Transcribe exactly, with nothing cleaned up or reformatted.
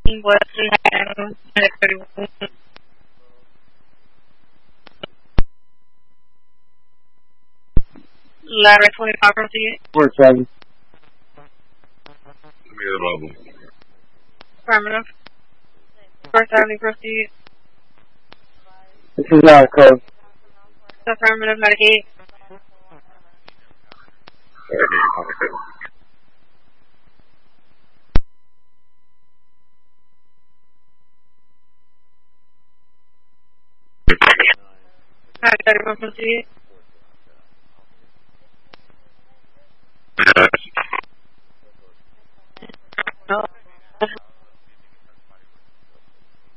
Wesley Haddon, thirty-one. Ladder twenty-five, proceed. four seven. Mirror bubble. Affirmative. First Avenue, proceed. This is not a code. Affirmative, Medicaid. Alright, thirty-one, proceed.